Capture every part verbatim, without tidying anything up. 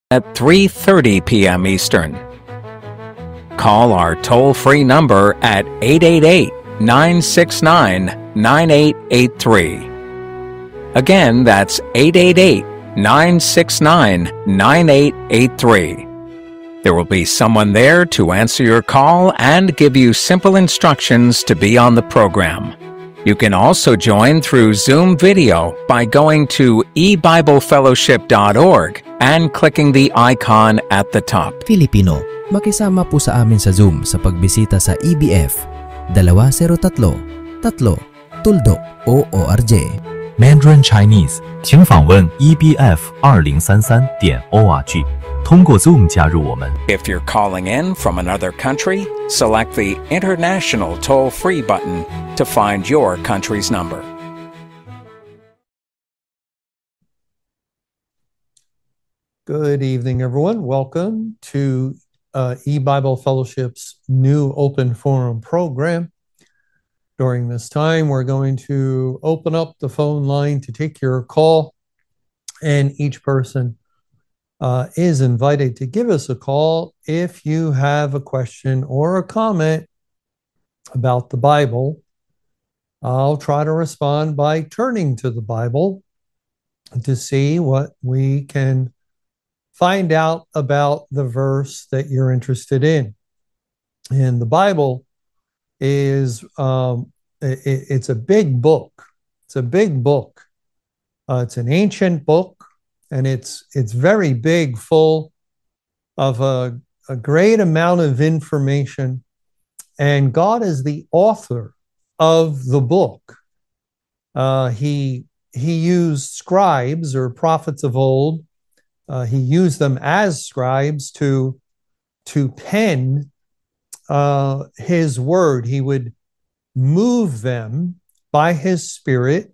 at three thirty p.m. Eastern. Call our toll-free number at eight eight eight, nine six nine, nine eight eight three. Again, that's eight eight eight, nine six nine, nine eight eight three. There will be someone there to answer your call and give you simple instructions to be on the program. You can also join through Zoom video by going to e bible fellowship dot org and clicking the icon at the top. Filipino, makisama po sa amin sa Zoom sa pagbisita sa E B F two zero three, three, tuldok o O R J. Mandarin Chinese， 请访问 e b f two zero three three 点 org， 通过 Zoom 加入我们。 If you're calling in from another country, select the International Toll-Free button to find your country's number. Good evening, everyone. Welcome to uh, E-Bible Fellowship's new open forum program. During this time, we're going to open up the phone line to take your call, and each person uh, is invited to give us a call if you have a question or a comment about the Bible. I'll try to respond by turning to the Bible to see what we can find out about the verse that you're interested in. And the Bible is um, it, it's a big book. It's a big book. Uh, it's an ancient book, and it's it's very big, full of a, a great amount of information. And God is the author of the book. Uh, he he used scribes or prophets of old. Uh, he used them as scribes to to pen Uh, his word. He would move them by his spirit.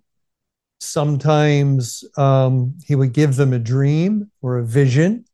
Sometimes um, he would give them a dream or a vision,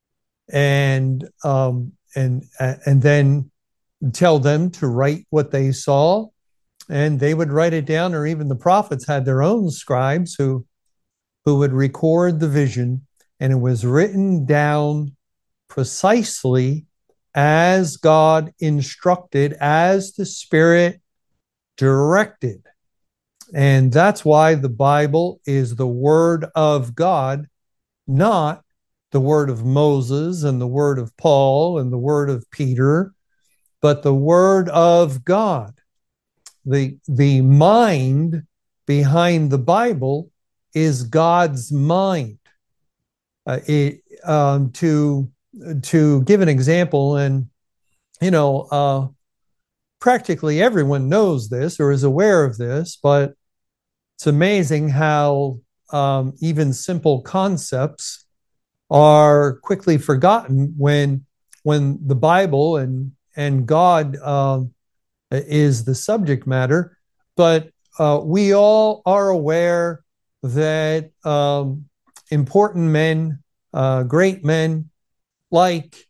and um, and and then tell them to write what they saw, and they would write it down. Or even the prophets had their own scribes who who would record the vision, and it was written down precisely as God instructed, as the Spirit directed. And that's why the Bible is the Word of God, not the Word of Moses and the Word of Paul and the Word of Peter, but the Word of God. The, the mind behind the Bible is God's mind. Uh, it, um, to To give an example, and you know, uh, practically everyone knows this or is aware of this, but it's amazing how um, even simple concepts are quickly forgotten when when the Bible and and God uh, is the subject matter. But uh, we all are aware that um, important men, uh, great men, like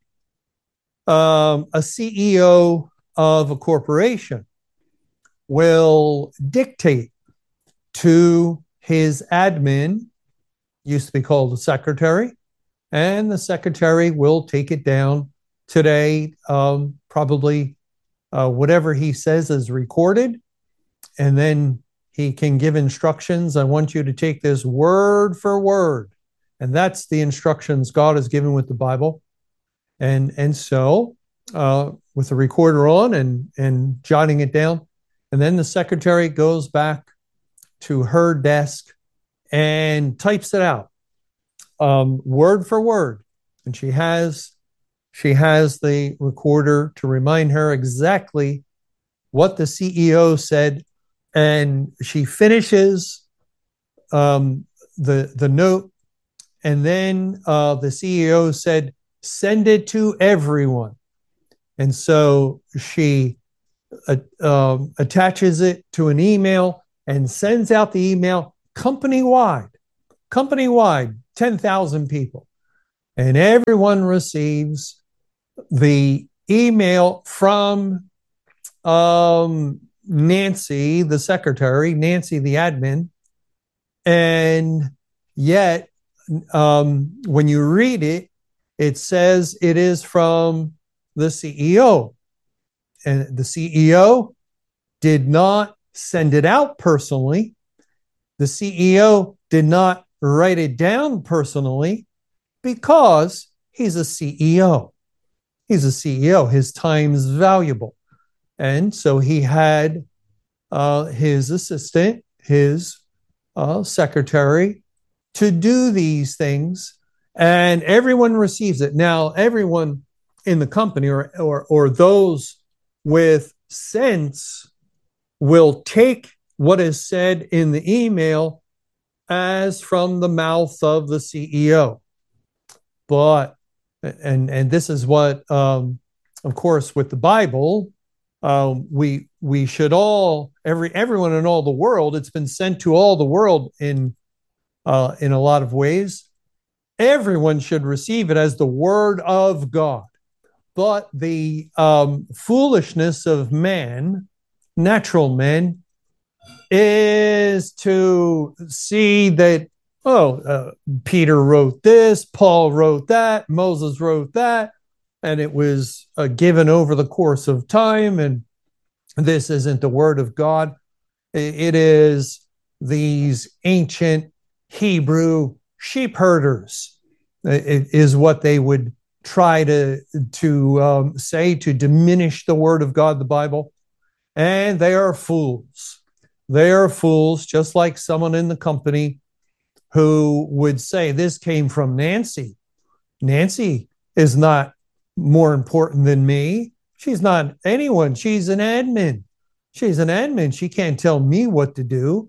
um, a C E O of a corporation will dictate to his admin, used to be called a secretary, and the secretary will take it down. Today, um, probably uh, whatever he says is recorded, and then he can give instructions. I want you to take this word for word. And that's the instructions God has given with the Bible. And and so uh, with the recorder on and, and jotting it down, and then the secretary goes back to her desk and types it out, um, word for word. And she has she has the recorder to remind her exactly what the C E O said, and she finishes um, the the note, and then uh, the C E O said, "Send it to everyone." And so she uh, um, attaches it to an email and sends out the email company-wide, company-wide, ten thousand people. And everyone receives the email from um, Nancy, the secretary, Nancy, the admin. And yet, um, when you read it, it says it is from the C E O. And the C E O did not send it out personally. The C E O did not write it down personally because he's a C E O. He's a C E O. His time's valuable. And so he had uh, his assistant, his uh, secretary, to do these things, and everyone receives it. Now, everyone in the company or, or, or those with sense will take what is said in the email as from the mouth of the C E O. But, and, and this is what, um, of course, with the Bible, uh, we, we should all, every, everyone in all the world, it's been sent to all the world in, uh, in a lot of ways. Everyone should receive it as the word of God. But the um, foolishness of man, natural men, is to see that, oh, uh, Peter wrote this, Paul wrote that, Moses wrote that, and it was uh, given over the course of time, and this isn't the word of God. It is these ancient Hebrew sheep herders. It is what they would try to, to um, say to diminish the word of God, the Bible. And they are fools. They are fools, just like someone in the company who would say, this came from Nancy. Nancy is not more important than me. She's not anyone. She's an admin. She's an admin. She can't tell me what to do.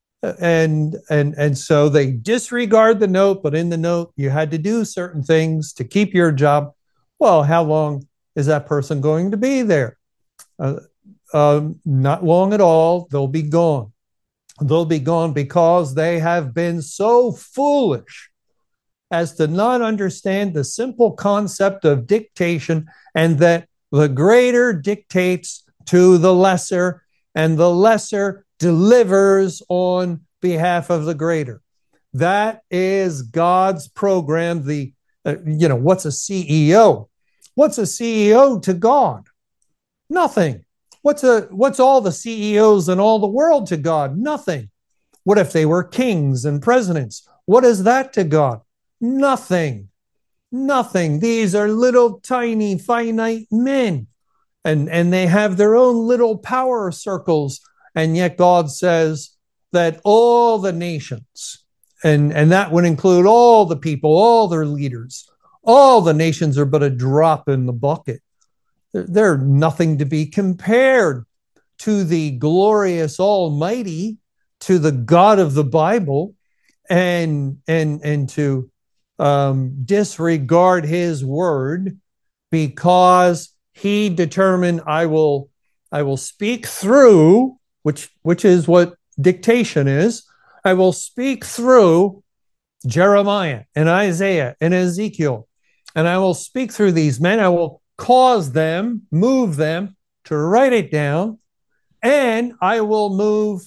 And, and, and so they disregard the note, but in the note, you had to do certain things to keep your job. Well, how long is that person going to be there? Uh, um, not long at all. They'll be gone. They'll be gone because they have been so foolish as to not understand the simple concept of dictation, and that the greater dictates to the lesser, and the lesser delivers on behalf of the greater. That is God's program. The, uh, you know, what's a C E O? What's a C E O to God? Nothing. What's a, what's all the C E Os in all the world to God? Nothing. What if they were kings and presidents? What is that to God? Nothing. Nothing. These are little tiny finite men, and, and they have their own little power circles. And yet God says that all the nations, and, and that would include all the people, all their leaders, all the nations are but a drop in the bucket. They're, they're nothing to be compared to the glorious Almighty, to the God of the Bible, and, and, and to um, disregard his word because he determined, I will, I will speak through, which, which is what dictation is. I will speak through Jeremiah and Isaiah and Ezekiel, and I will speak through these men. I will cause them, move them to write it down, and I will move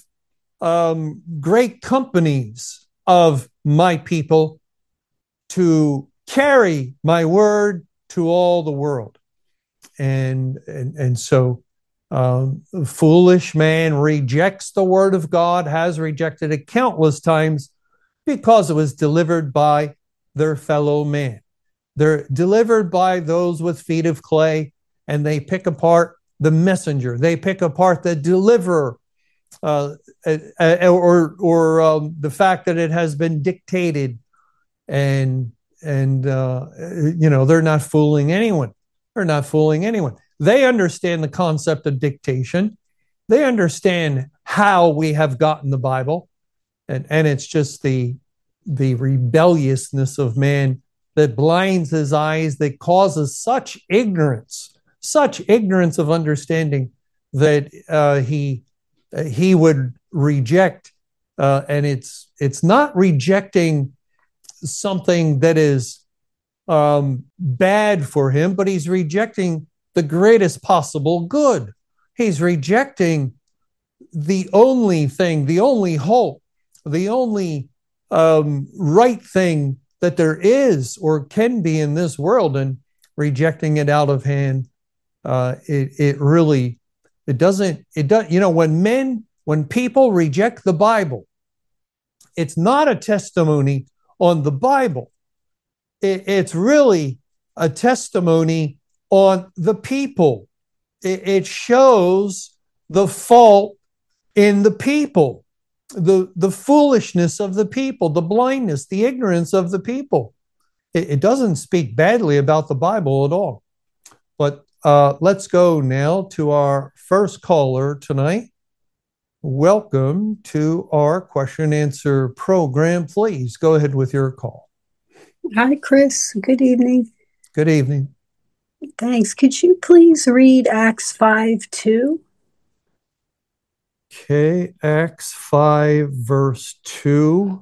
um, great companies of my people to carry my word to all the world. And, and, and so um, foolish man rejects the word of God, has rejected it countless times because it was delivered by their fellow man. They're delivered by those with feet of clay, and they pick apart the messenger. They pick apart the deliverer, uh, uh, or, or um, the fact that it has been dictated. And, and uh, you know, they're not fooling anyone. They're not fooling anyone. They understand the concept of dictation. They understand how we have gotten the Bible. And, and it's just the, the rebelliousness of man that blinds his eyes, that causes such ignorance, such ignorance of understanding that uh, he, uh, he would reject. Uh, and it's, it's not rejecting something that is um, bad for him, but he's rejecting the greatest possible good. He's rejecting the only thing, the only hope, the only um, right thing that there is or can be in this world, and rejecting it out of hand, uh, it it really it doesn't it does you know when men when people reject the Bible, it's not a testimony on the Bible. It, it's really a testimony on the people. It, it shows the fault in the people, the, the foolishness of the people, the blindness, the ignorance of the people. It, it doesn't speak badly about the Bible at all. But uh, let's go now to our first caller tonight. Welcome to our question and answer program. Please go ahead with your call. Hi, Chris. Good evening. Good evening. Thanks. Could you please read Acts five two? Okay, Acts five, verse two.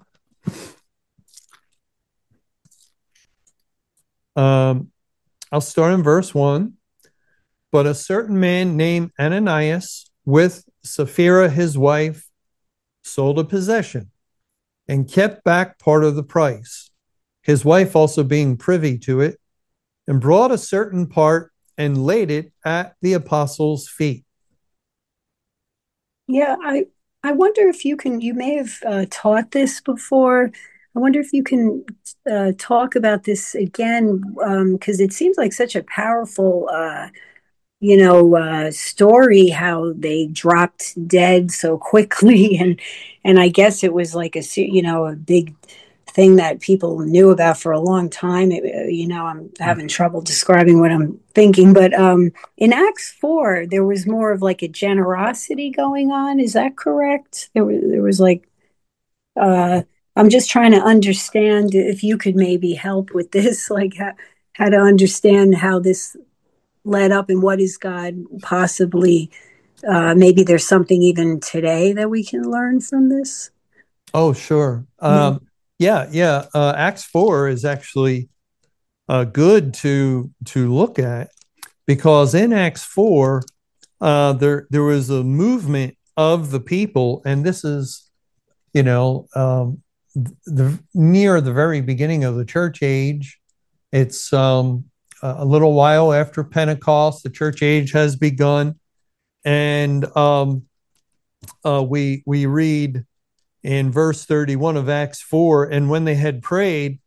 Um, I'll start in verse one. But a certain man named Ananias, with Sapphira his wife, sold a possession and kept back part of the price, his wife also being privy to it, and brought a certain part and laid it at the apostles' feet. Yeah, I I wonder if you can, you may have uh, taught this before. I wonder if you can uh, talk about this again, because um, it seems like such a powerful uh, you know, uh, story, how they dropped dead so quickly. And, and I guess it was like a, you know, a big thing that people knew about for a long time. It, you know, I'm having trouble describing what I'm thinking, but um, in Acts four, there was more of like a generosity going on. Is that correct? There was, there was like, uh, I'm just trying to understand if you could maybe help with this, like how, how to understand how this led up and what is God possibly, uh, maybe there's something even today that we can learn from this. Oh, sure. Um, yeah, yeah. Uh, Acts four is actually uh, good to to look at, because in Acts four, uh, there there was a movement of the people, and this is, you know, um, the near the very beginning of the church age. It's um, a little while after Pentecost. The church age has begun, and um, uh, we we read in verse thirty-one of Acts four, and when they had prayed,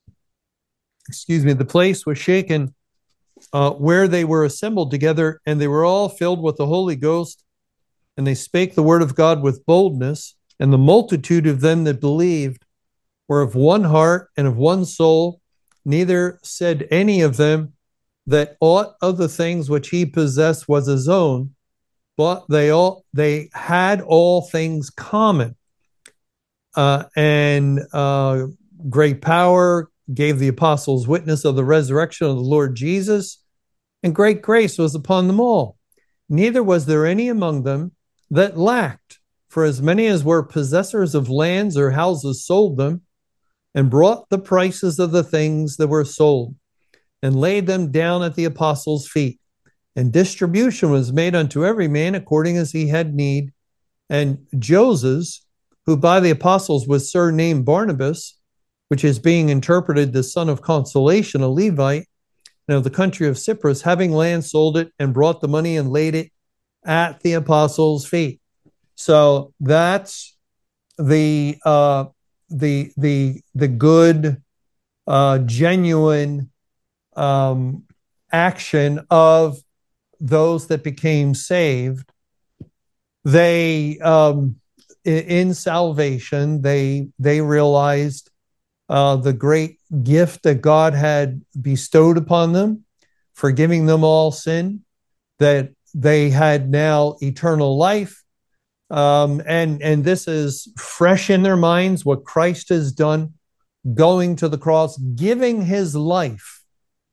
excuse me, the place was shaken uh, where they were assembled together, and they were all filled with the Holy Ghost, and they spake the word of God with boldness, and the multitude of them that believed were of one heart and of one soul. Neither said any of them that aught of the things which he possessed was his own, but they all they had all things common. Uh, and uh, great power gave the apostles witness of the resurrection of the Lord Jesus, and great grace was upon them all. Neither was there any among them that lacked, for as many as were possessors of lands or houses sold them, and brought the prices of the things that were sold, and laid them down at the apostles' feet. And distribution was made unto every man according as he had need. And Joses, who by the apostles was surnamed Barnabas, which is being interpreted the son of consolation, a Levite, and of the country of Cyprus, having land, sold it, and brought the money and laid it at the apostles' feet. So that's the uh, the the the good, uh, genuine um, action of those that became saved. They um, in salvation, they they realized uh, the great gift that God had bestowed upon them, forgiving them all sin, that they had now eternal life. Um, and, and this is fresh in their minds, what Christ has done, going to the cross, giving his life,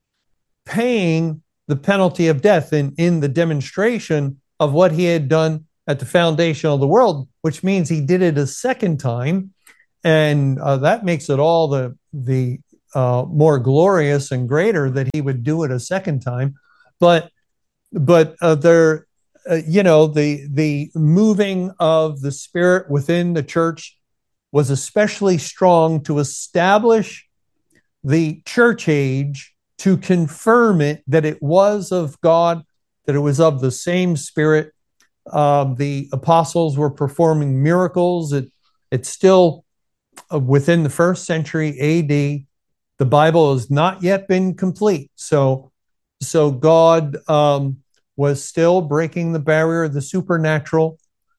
paying the penalty of death in, in the demonstration of what he had done at the foundation of the world, which means he did it a second time. And uh, that makes it all the, the uh, more glorious and greater that he would do it a second time. But, but uh, there, uh, you know, the, the moving of the Spirit within the church was especially strong to establish the church age to confirm it, that it was of God, that it was of the same Spirit. Uh, the apostles were performing miracles. It, it's still uh, within the first century A D. The Bible has not yet been complete. So, so God um, was still breaking the barrier of the supernatural,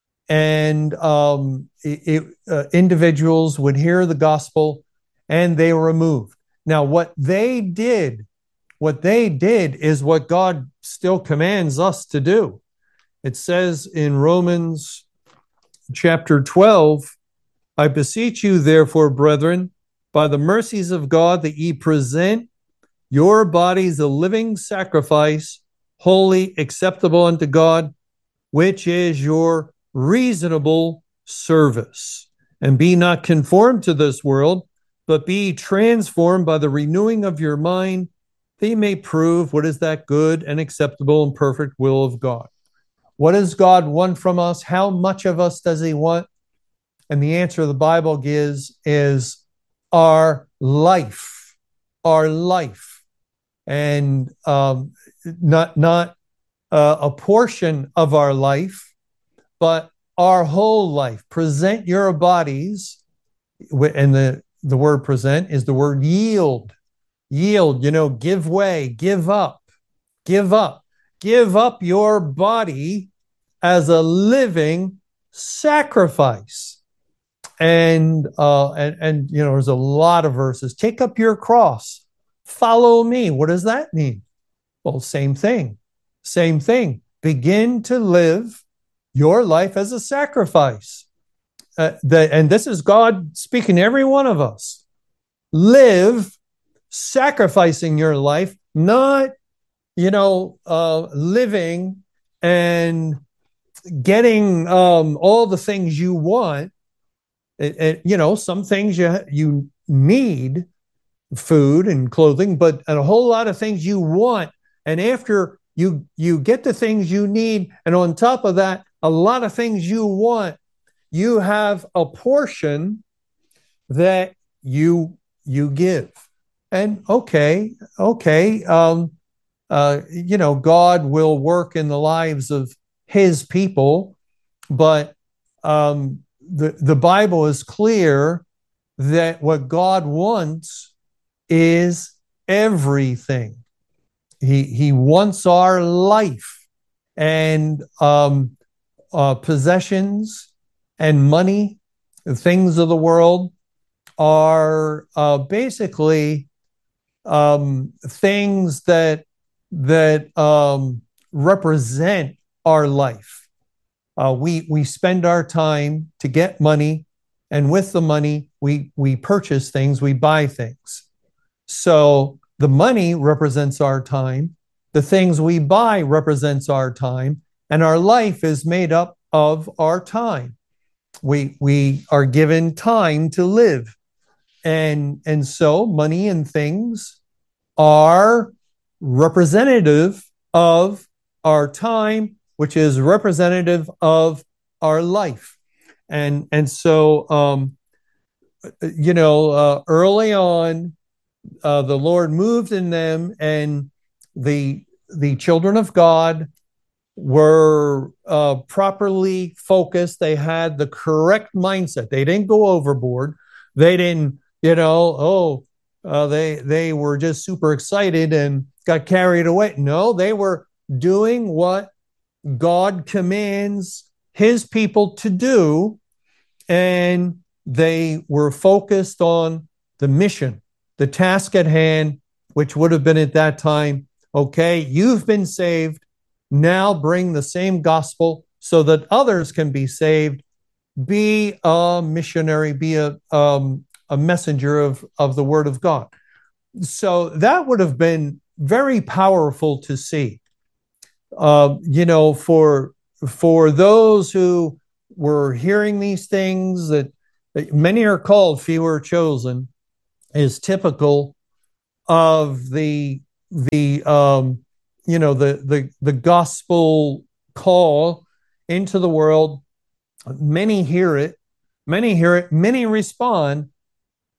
and um, it, it, uh, individuals would hear the gospel and they were moved. Now, what they did, what they did is what God still commands us to do. It says in Romans chapter twelve, I beseech you, therefore, brethren, by the mercies of God, that ye present your bodies a living sacrifice, holy, acceptable unto God, which is your reasonable service. And be not conformed to this world, but be transformed by the renewing of your mind, that ye may prove what is that good and acceptable and perfect will of God. What does God want from us? How much of us does he want? And the answer the Bible gives is our life, our life. And um, not, not uh, a portion of our life, but our whole life. Present your bodies, and the, the word present is the word yield. Yield, you know, give way, give up, give up. Give up your body as a living sacrifice. And, uh, and, and, you know, there's a lot of verses. Take up your cross, follow me. What does that mean? Well, same thing, same thing. Begin to live your life as a sacrifice. Uh, the, and this is God speaking to every one of us. Live sacrificing your life, not, you know, uh, living and getting um, all the things you want. It, it, you know, some things you you need, food and clothing, but a whole lot of things you want. And after you you get the things you need, and on top of that, a lot of things you want, you have a portion that you you give. And okay, okay, um, uh, you know, God will work in the lives of his people, but um, the, the Bible is clear that what God wants is everything. He, he wants our life, and um, uh, possessions and money, the things of the world, are uh, basically um, things that that um, represent our life. Uh, we we spend our time to get money, and with the money, we we purchase things, we buy things. So the money represents our time, the things we buy represents our time, and our life is made up of our time. We we are given time to live, and and so money and things are representative of our time, which is representative of our life. And, and so, um, you know, uh, early on, uh, the Lord moved in them, and the, the children of God were uh, properly focused. They had the correct mindset. They didn't go overboard. They didn't, you know, oh, uh, they, they were just super excited and got carried away. No, they were doing what God commands his people to do, and they were focused on the mission, the task at hand, which would have been at that time, okay, you've been saved, now bring the same gospel so that others can be saved. Be a missionary, be a, um, a messenger of, of the word of God. So that would have been very powerful to see. Uh, you know, for for those who were hearing these things, that, that many are called, few are chosen, is typical of the the um, you know the the the gospel call into the world. Many hear it, many hear it, many respond,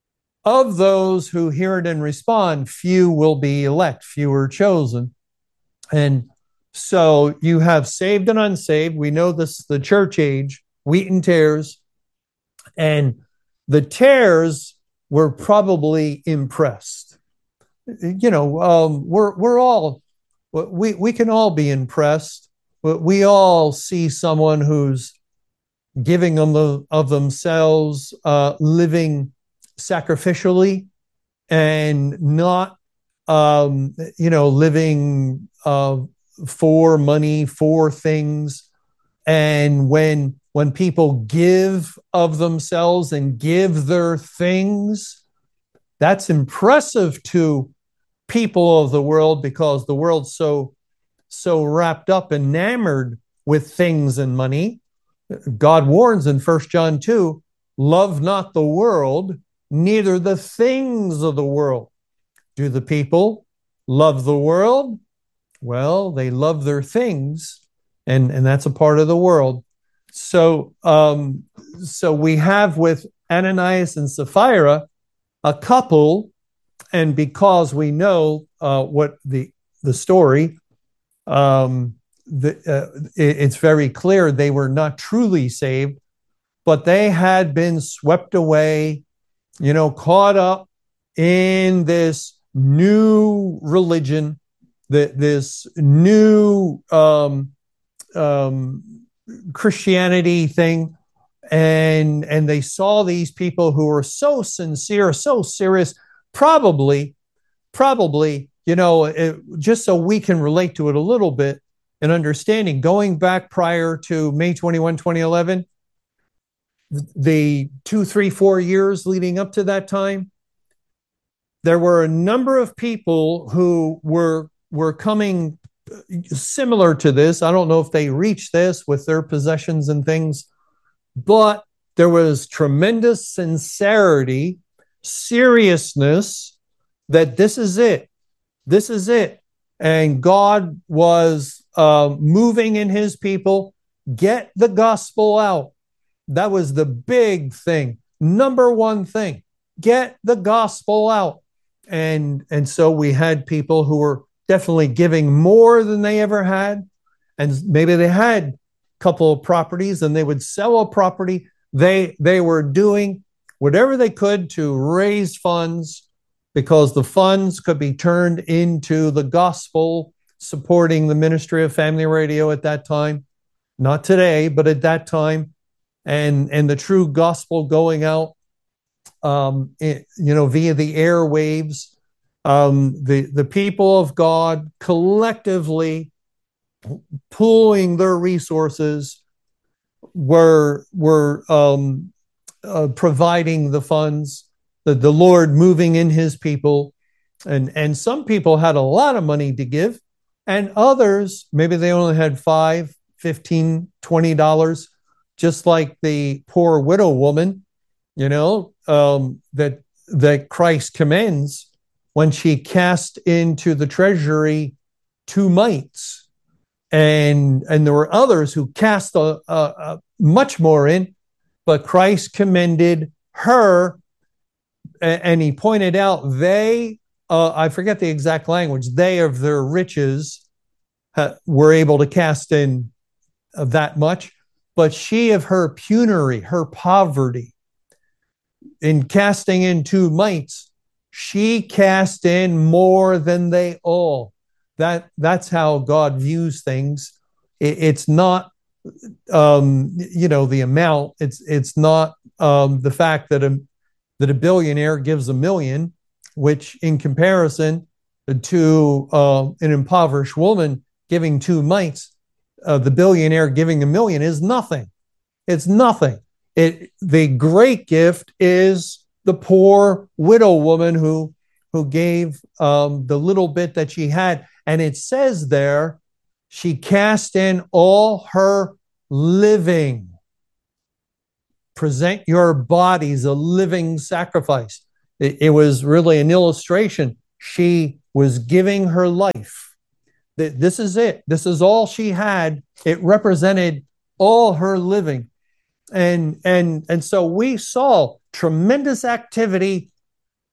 of those who hear it and respond, few will be elect, few are chosen. And so you have saved and unsaved. We know this, the church age, wheat and tares. And the tares were probably impressed. You know, um, we're we're all we we can all be impressed. We all see someone who's giving them the, of themselves, uh, living sacrificially, and not, um, you know, living uh, for money, for things. And when when people give of themselves and give their things, that's impressive to people of the world, because the world's so so wrapped up, enamored with things and money. God warns in First John two, love not the world, neither the things of the world. Do the people love the world? Well, they love their things, and, and that's a part of the world. So, um, so we have with Ananias and Sapphira a couple, and because we know uh, what the the story, um, the, uh, it, it's very clear they were not truly saved, but they had been swept away, you know, caught up in this new religion, the, this new um, um, Christianity thing. And, and they saw these people who were so sincere, so serious, probably, probably, you know, it, just so we can relate to it a little bit and understanding, going back prior to May twenty-first, twenty eleven, the two, three, four years leading up to that time, there were a number of people who were, were coming similar to this. I don't know if they reached this with their possessions and things, but there was tremendous sincerity, seriousness, that this is it. This is it. And God was uh, moving in his people. Get the gospel out. That was the big thing. Number one thing. Get the gospel out. And, and so we had people who were definitely giving more than they ever had. And maybe they had a couple of properties and they would sell a property. They, they were doing whatever they could to raise funds, because the funds could be turned into the gospel, supporting the ministry of Family Radio at that time. Not today, but at that time. And, and the true gospel going out, um, it, you know, via the airwaves. Um, the, the people of God collectively pooling their resources were, were um, uh, providing the funds, the, the Lord moving in his people. And, and some people had a lot of money to give, and others, maybe they only had five, fifteen, twenty dollars, just like the poor widow woman, you know, um, that, that Christ commends when she cast into the treasury two mites. And, and there were others who cast a, a, a much more in, but Christ commended her. And he pointed out they, uh, I forget the exact language, they of their riches uh, were able to cast in uh, that much, but she of her penury, her poverty, in casting in two mites, she cast in more than they all. That, that's how God views things. It, it's not, um, you know, the amount. It's, it's not um, the fact that a, that a billionaire gives a million, which in comparison to uh, an impoverished woman giving two mites, uh, the billionaire giving a million is nothing. It's nothing. It, the great gift is the poor widow woman who, who gave um, the little bit that she had. And it says there, she cast in all her living. Present your bodies a living sacrifice. It, it was really an illustration. She was giving her life. This is it. This is all she had. It represented all her living. And, and, and so we saw tremendous activity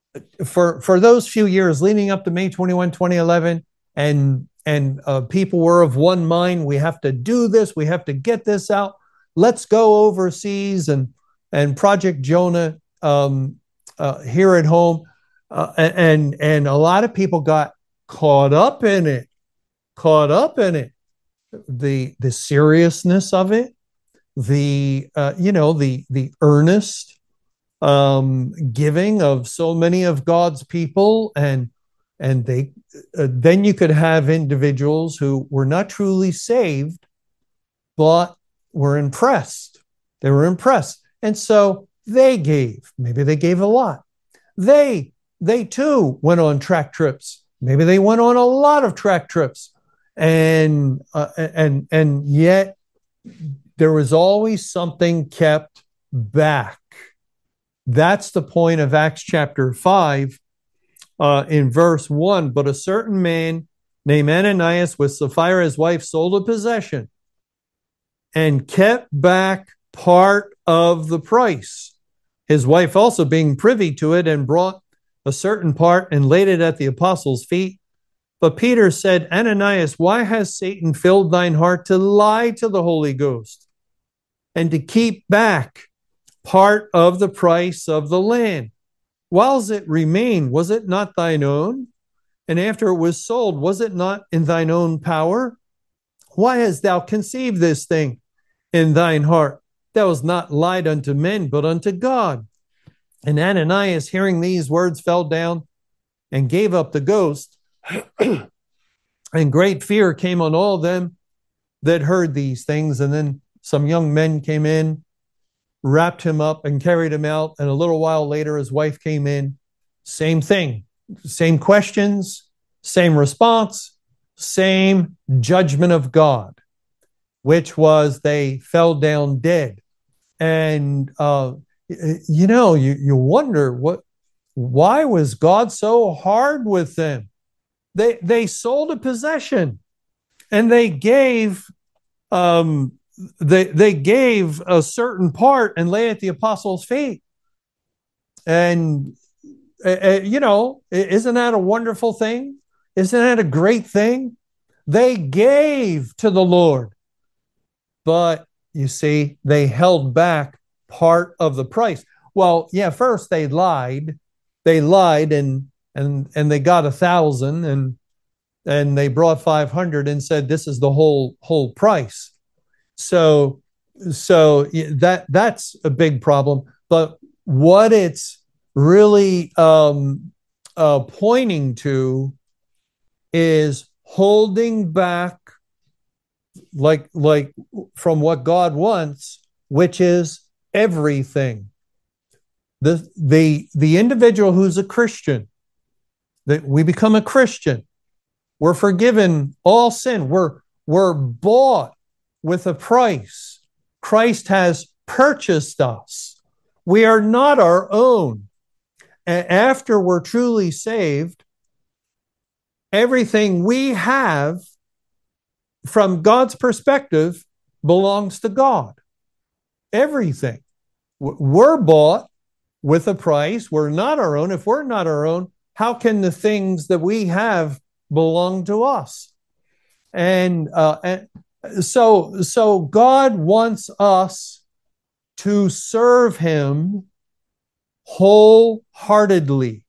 for for those few years leading up to May twenty-first, twenty eleven, and and uh, people were of one mind. We have to do this. We have to get this out. Let's go overseas. And and Project Jonah um, uh, here at home, uh, and and a lot of people got caught up in it, caught up in it. The the seriousness of it, the uh, you know the the earnest um, giving of so many of God's people, and and they uh, then you could have individuals who were not truly saved, but were impressed. They were impressed, and so they gave. Maybe they gave a lot. They they too went on track trips. Maybe they went on a lot of track trips, and uh, and and yet there was always something kept back. That's the point of Acts chapter five, uh, in verse one. But a certain man named Ananias with Sapphira his wife sold a possession and kept back part of the price. His wife also being privy to it, and brought a certain part and laid it at the apostles' feet. But Peter said, Ananias, why has Satan filled thine heart to lie to the Holy Ghost and to keep back part of the price of the land? Whiles it remained, was it not thine own? And after it was sold, was it not in thine own power? Why hast thou conceived this thing in thine heart? Thou hast not lied unto men, but unto God. And Ananias, hearing these words, fell down and gave up the ghost. And great fear came on all them that heard these things. And then some young men came in, wrapped him up and carried him out. And a little while later, his wife came in. Same thing, same questions, same response, same judgment of God, which was they fell down dead. And, uh, you know, you, you wonder what, why was God so hard with them? They, they sold a possession, and they gave, um, they, they gave a certain part and lay at the apostles' feet. And, uh, you know, isn't that a wonderful thing? Isn't that a great thing? They gave to the Lord, but you see, they held back part of the price. Well, yeah, first they lied. They lied and and and they got a thousand, and and they brought five hundred and said this is the whole whole price. So so that that's a big problem. But what it's really um, uh, pointing to is holding back, like like from what God wants, which is everything. The the the individual who's a Christian, that we become a Christian, we're forgiven all sin. We're we're bought with a price. Christ has purchased us. We are not our own. And after we're truly saved, everything we have from God's perspective belongs to God. Everything. We're bought with a price. We're not our own. If we're not our own, how can the things that we have belong to us? And, uh, and so, so God wants us to serve Him wholeheartedly,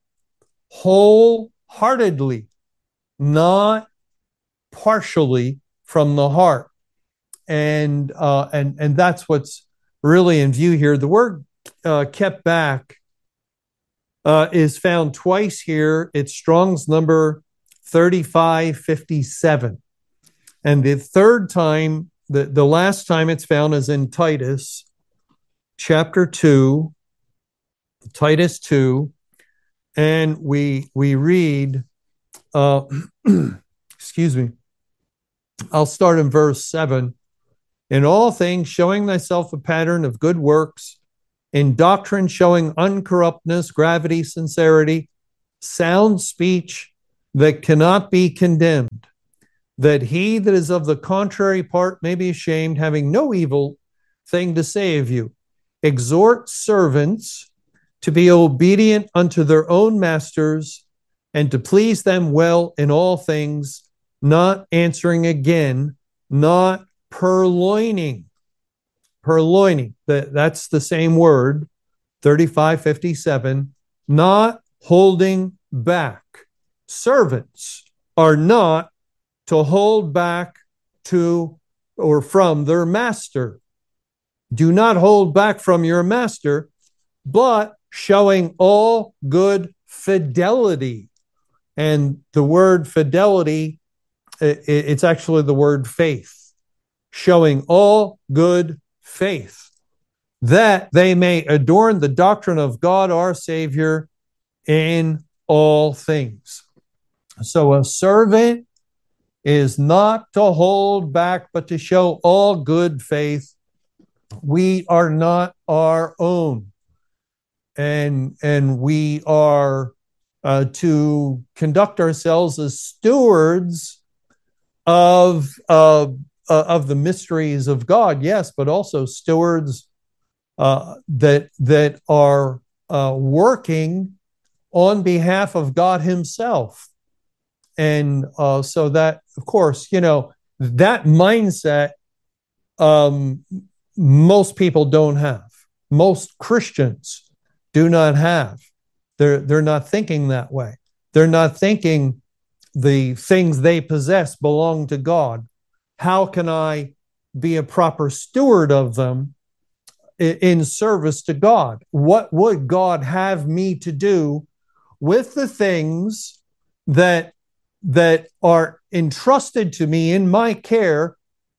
wholeheartedly, not partially from the heart. And uh, and and that's what's really in view here. The word uh, kept back uh, is found twice here. It's Strong's number thirty-five fifty-seven. And the third time, the, the last time it's found is in Titus chapter two, Titus two. And we we read, uh, excuse me, I'll start in verse seven. In all things, showing thyself a pattern of good works, in doctrine showing uncorruptness, gravity, sincerity, sound speech that cannot be condemned, that he that is of the contrary part may be ashamed, having no evil thing to say of you. Exhort servants to be obedient unto their own masters, and to please them well in all things, not answering again, not purloining. Purloining, that, that's the same word, thirty-five fifty-seven, not holding back. Servants are not to hold back to or from their master. Do not hold back from your master, but showing all good fidelity. And the word fidelity, it's actually the word faith. Showing all good faith, that they may adorn the doctrine of God our Savior in all things. So a servant is not to hold back, but to show all good faith. We are not our own. And, and we are uh, to conduct ourselves as stewards of, uh, uh, of the mysteries of God, yes, but also stewards uh, that, that are uh, working on behalf of God himself. And uh, so that, of course, you know, that mindset um, most people don't have. Most Christians do not have. They're, they're not thinking that way. They're not thinking the things they possess belong to God. How can I be a proper steward of them in service to God? What would God have me to do with the things that that are entrusted to me in my care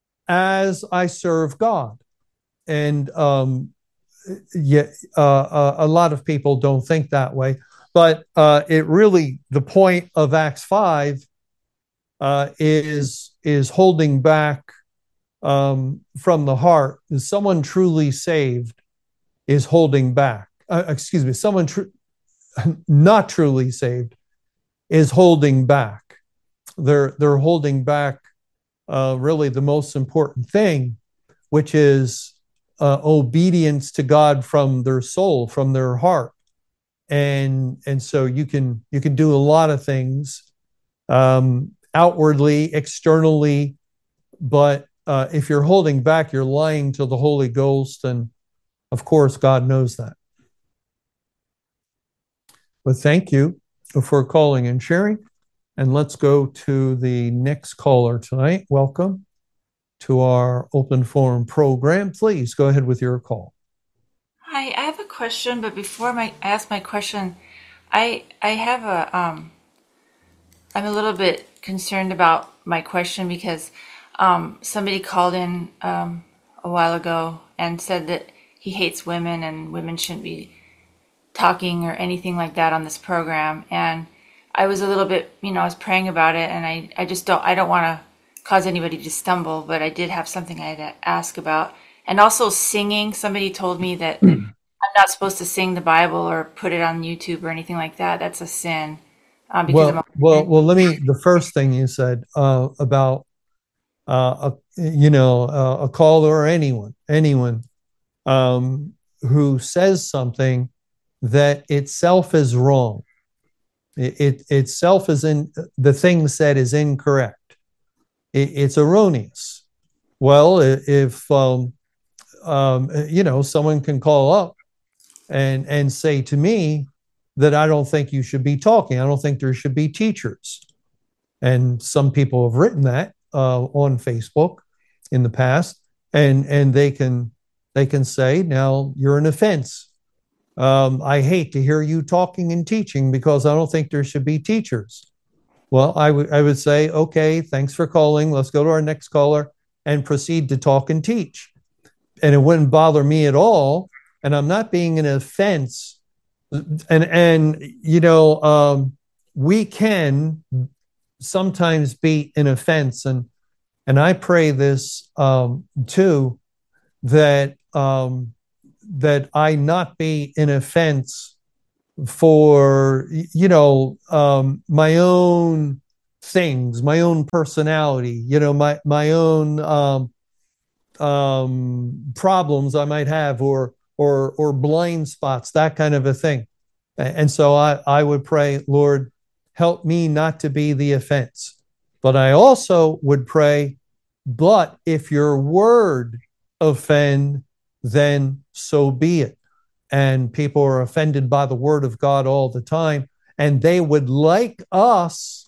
as I serve God? And um, yeah, uh, uh, a lot of people don't think that way. But uh, it really, the point of Acts five uh, is is holding back um, from the heart. Someone truly saved is holding back. Uh, excuse me, someone tr- not truly saved is holding back. They're they're holding back uh, really the most important thing, which is uh, obedience to God from their soul, from their heart. And and so you can you can do a lot of things um, outwardly, externally, but uh, if you're holding back, you're lying to the Holy Ghost, and of course, God knows that. But thank you for calling and sharing. And let's go to the next caller tonight. Welcome to our open forum program. Please go ahead with your call. Hi, I have a question, but before my, I ask my question, I I have a um, I'm a little bit concerned about my question because um, somebody called in um, a while ago and said that he hates women and women shouldn't be talking or anything like that on this program. And I was a little bit, you know, I was praying about it, and I, I just don't, I don't want to cause anybody to stumble, but I did have something I had to ask about. And also singing, somebody told me that mm. I'm not supposed to sing the Bible or put it on YouTube or anything like that. That's a sin. Um, because well, I'm a- well, well, let me, the first thing you said uh, about, uh, a, you know, uh, a caller or anyone, anyone um, who says something that itself is wrong. It, it itself is in the thing said is incorrect. It, it's erroneous. Well, if um, um, you know, someone can call up and and say to me that I don't think you should be talking. I don't think there should be teachers. And some people have written that uh, on Facebook in the past, and and they can they can say, now you're an offense. Um, I hate to hear you talking and teaching because I don't think there should be teachers. Well, I would I would say, okay, thanks for calling. Let's go to our next caller and proceed to talk and teach. And it wouldn't bother me at all. And I'm not being an offense. And, and you know, um, we can sometimes be an offense. And, and I pray this um, too, that um, that I not be an offense for, you know, um, my own things, my own personality, you know, my, my own um, um, problems I might have, or, or or blind spots, that kind of a thing. And so I, I would pray, Lord, help me not to be the offense. But I also would pray, but if your word offend, then so be it. And people are offended by the word of God all the time, and they would like us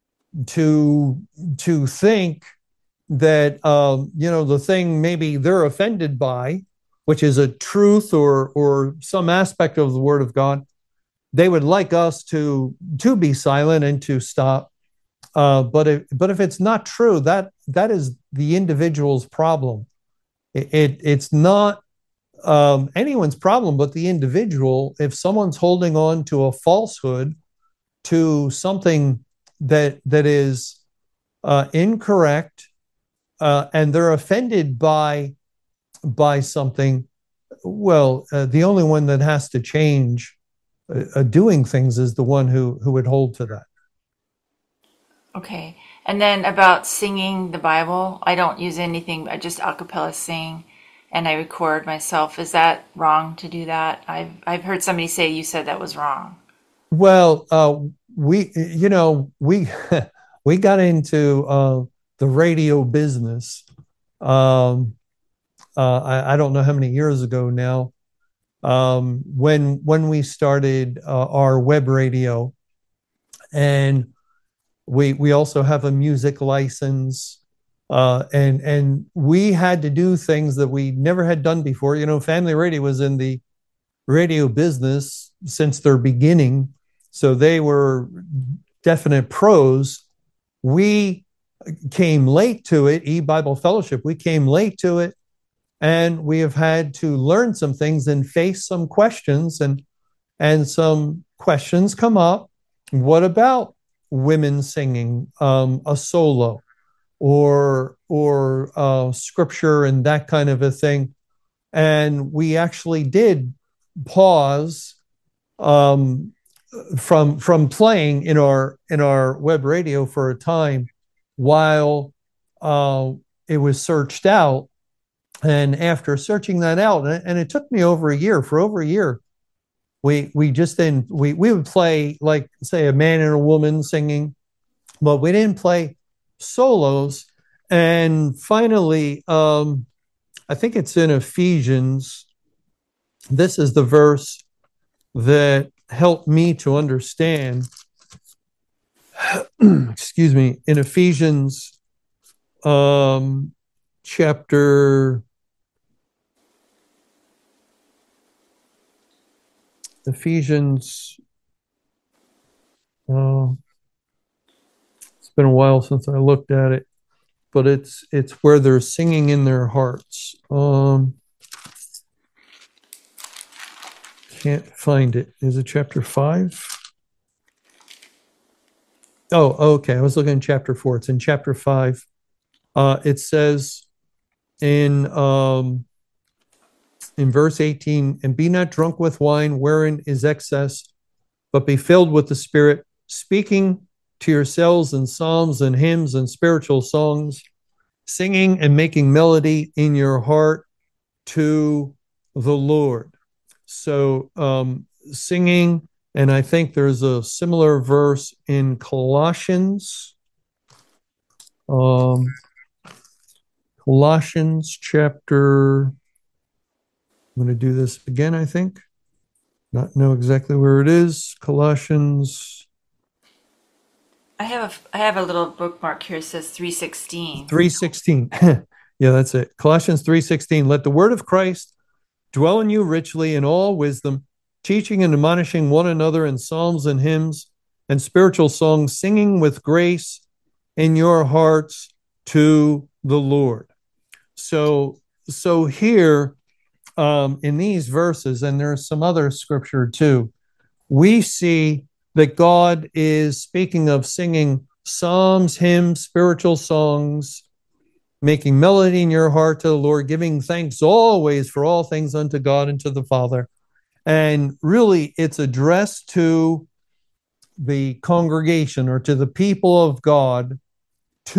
to to think that um, you know, the thing maybe they're offended by, which is a truth or or some aspect of the word of God, they would like us to to be silent and to stop. Uh, but if but if it's not true, that that is the individual's problem. It, it it's not um, anyone's problem but the individual. If someone's holding on to a falsehood, to something that that is uh, incorrect, uh, and they're offended by by something, well, uh, the only one that has to change uh, doing things is the one who who would hold to that. Okay. And then about singing the Bible, I don't use anything. I just a cappella sing, and I record myself. Is that wrong to do that? I've I've heard somebody say you said that was wrong. Well, uh, we you know we we got into uh, the radio business. Um, uh, I, I don't know how many years ago now. Um, when when we started uh, our web radio, and we we also have a music license, uh, and and we had to do things that we never had done before. You know, Family Radio was in the radio business since their beginning, so they were definite pros. We came late to it. E-Bible Fellowship, we came late to it. And we have had to learn some things and face some questions, and and some questions come up. What about women singing um, a solo, or or uh, scripture and that kind of a thing? And we actually did pause um, from from playing in our in our web radio for a time while uh, it was searched out. And after searching that out, and it took me over a year, for over a year, we we just didn't, we, we would play, like, say, a man and a woman singing, but we didn't play solos. And finally, um, I think it's in Ephesians. This is the verse that helped me to understand. Excuse me. In Ephesians um, chapter... Ephesians, uh, it's been a while since I looked at it, but it's it's where they're singing in their hearts. Um, can't find it. Is it chapter five? Oh, okay. I was looking at chapter four. It's in chapter five. Uh, it says in um, in verse eighteen, and be not drunk with wine wherein is excess, but be filled with the Spirit, speaking to yourselves in psalms and hymns and spiritual songs, singing and making melody in your heart to the Lord. So um, singing, and I think there's a similar verse in Colossians. Um, Colossians chapter... I'm going to do this again, I think. Not know exactly where it is. Colossians. I have a I have a little bookmark here. It says three sixteen. three sixteen. Yeah, that's it. Colossians three sixteen. Let the word of Christ dwell in you richly in all wisdom, teaching and admonishing one another in psalms and hymns and spiritual songs, singing with grace in your hearts to the Lord. So, so here, Um, in these verses, and there's some other scripture too, we see that God is speaking of singing psalms, hymns, spiritual songs, making melody in your heart to the Lord, giving thanks always for all things unto God and to the Father. And really, it's addressed to the congregation or to the people of God